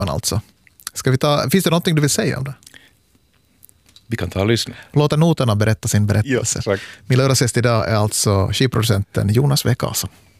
alltså. Finns det någonting du vill säga om det? Vi kan ta och lyssna. Låta noterna berätta sin berättelse. Ja, Min lördagsgäst idag är alltså skivproducenten Jonas W. Kasa.